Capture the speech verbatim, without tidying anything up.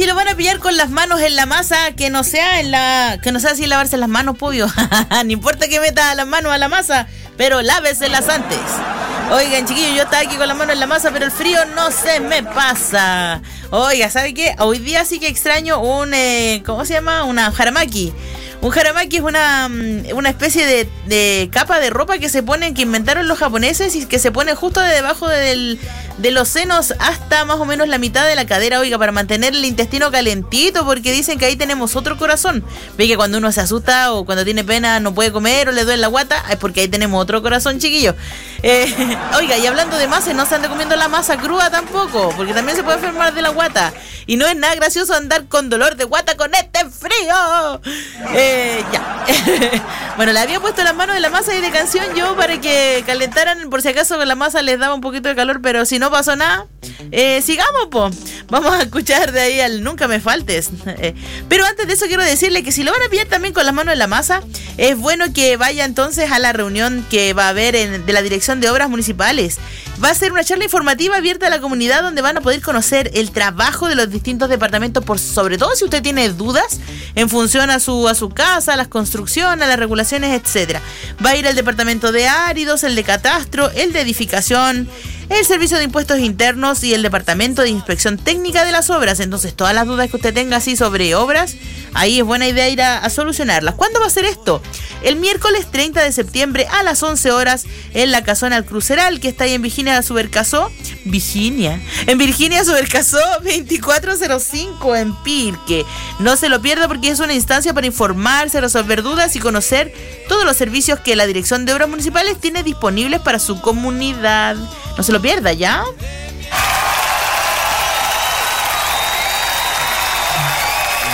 si lo van a pillar con las manos en la masa, que no sea en la, que no sea sin lavarse las manos, pollo. No importa que meta las manos a la masa, pero láveselas antes. Oigan, chiquillos, yo estaba aquí con las manos en la masa, pero el frío no se me pasa. Oiga, ¿sabe qué? Hoy día sí que extraño un, eh, ¿cómo se llama? Una haramaki. Un haramaki es una, una especie de, de capa de ropa que se ponen, que inventaron los japoneses y que se pone justo de debajo del, de los senos hasta más o menos la mitad de la cadera, oiga, para mantener el intestino calentito, porque dicen que ahí tenemos otro corazón. Ve que cuando uno se asusta o cuando tiene pena no puede comer o le duele la guata, es porque ahí tenemos otro corazón, chiquillos. Eh, oiga, y hablando de masa, no se ande comiendo la masa cruda tampoco, porque también se puede enfermar de la guata. Y no es nada gracioso andar con dolor de guata con este frío. Eh, ya. Bueno, le había puesto las manos en la masa y de canción yo para que calentaran, por si acaso la masa les daba un poquito de calor, pero si no pasó nada, eh, sigamos, po. Vamos a escuchar de ahí al Nunca Me Faltes. Eh, pero antes de eso quiero decirle que si lo van a pillar también con las manos en la masa, es bueno que vaya entonces a la reunión que va a haber en, de la Dirección de Obras Municipales. Va a ser una charla informativa abierta a la comunidad donde van a poder conocer el trabajo de los distintos departamentos, por sobre todo si usted tiene dudas en función a su, a su casa, a las construcciones, a las regulaciones, etcétera. Va a ir el departamento de áridos, el de catastro, el de edificación, el servicio de impuestos internos y el departamento de inspección técnica de las obras. Entonces todas las dudas que usted tenga así sobre obras, ahí es buena idea ir a, a solucionarlas. ¿Cuándo va a ser esto? El miércoles treinta de septiembre a las once horas en la Casona El Cruceral, que está ahí en Virginia Subercasó. Virginia. En Virginia Subercasó veinticuatro cero cinco en Pirque. No se lo pierda porque es una instancia para informarse, resolver dudas y conocer todos los servicios que la Dirección de Obras Municipales tiene disponibles para su comunidad. No se lo pierda, ¿ya?